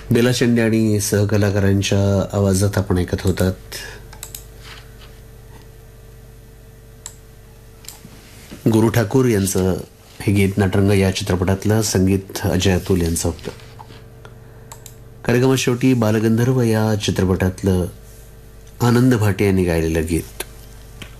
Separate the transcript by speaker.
Speaker 1: बेला शेंडे आणि सहकलाकारांच्या आवाजात आपण ऐकत होतात गुरु ठाकूर यांचं हे गीत. नटरंग या चित्रपटातलं संगीत अजय अतुल यांचं होतं. कार्यक्रमात शेवटी बालगंधर्व या चित्रपटातलं आनंद भाटे यांनी गायलेलं गीत.